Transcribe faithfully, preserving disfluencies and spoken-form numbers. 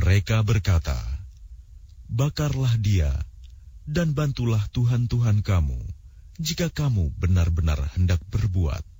Mereka berkata, "Bakarlah dia dan bantulah Tuhan-Tuhan kamu, jika kamu benar-benar hendak berbuat."